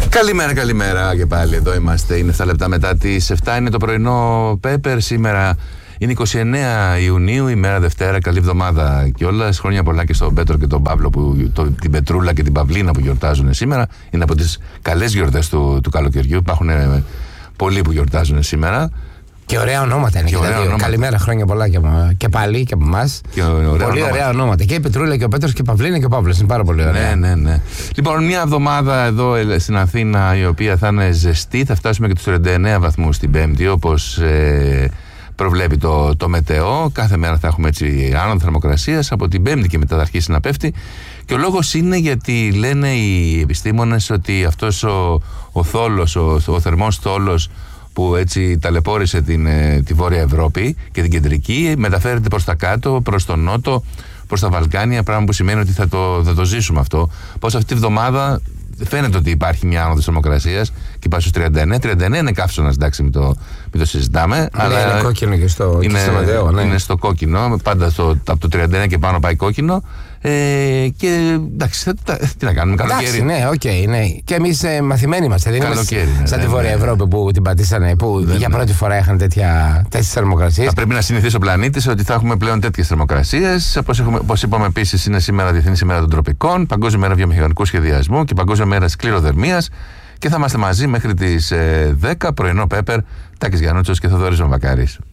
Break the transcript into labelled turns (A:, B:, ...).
A: Καλημέρα και πάλι. Εδώ είμαστε. Είναι 7 λεπτά μετά τις 7. Είναι το πρωινό Πέπερ. Σήμερα είναι 29 Ιουνίου, ημέρα Δευτέρα. Καλή εβδομάδα κιόλας. Χρόνια πολλά και στον Πέτρο και τον Παύλο, την Πετρούλα και την Παυλίνα που γιορτάζουν σήμερα. Είναι από τις καλές γιορτές του καλοκαιριού. Υπάρχουν πολλοί που γιορτάζουν σήμερα.
B: Και ωραία ονόματα είναι και τα δύο. Καλημέρα, χρόνια πολλά και πάλι και από εμάς. Πολύ ωραία ονόματα. Και η Πετρούλα και ο Πέτρος και η Παυλίνα και ο Παύλος. Είναι πάρα πολύ ωραία.
A: Ναι. Λοιπόν, μια εβδομάδα εδώ στην Αθήνα η οποία θα είναι ζεστή. Θα φτάσουμε και τους 39 βαθμούς την Πέμπτη, όπως προβλέπει το μετεό. Κάθε μέρα θα έχουμε έτσι άνοδο θερμοκρασίας. Από την Πέμπτη και μετά θα αρχίσει να πέφτει. Και ο λόγος είναι γιατί λένε οι επιστήμονες ότι αυτός ο θόλος, ο θερμός θόλος που έτσι ταλαιπώρησε τη Βόρεια Ευρώπη και την κεντρική, μεταφέρεται προς τα κάτω, προς τον νότο, προς τα Βαλκάνια, πράγμα που σημαίνει ότι θα το ζήσουμε αυτό. Πώς αυτή τη βδομάδα φαίνεται ότι υπάρχει μια άνοδος θερμοκρασίας και πάει στους 39. 39 είναι καύσωνας, εντάξει, μην το συζητάμε.
B: Αλλά είναι κόκκινο και στο Ματέο, ναι.
A: Είναι στο κόκκινο, πάντα από το 39 και πάνω πάει κόκκινο. Και εντάξει, τι να κάνουμε, καλοκαίρι.
B: Εντάξει, ναι, οκ, ναι. Και εμείς μαθημένοι είμαστε. Δεν είμαστε σαν τη Βόρεια Ευρώπη που την πατήσανε, που για πρώτη φορά είχαν τέτοιες θερμοκρασίες.
A: Θα πρέπει να συνηθίσει ο πλανήτης ότι θα έχουμε πλέον τέτοιες θερμοκρασίες. Όπως είπαμε, επίσης, είναι σήμερα Διεθνή ημέρα των Τροπικών, Παγκόσμια μέρα βιομηχανικού σχεδιασμού και Παγκόσμια μέρα σκληροδερμίας. Και θα είμαστε μαζί μέχρι τις 10, πρωινό Πέπερ, Τάκης Γιαννούτσος και Θοδωρής Βαμβακάρης.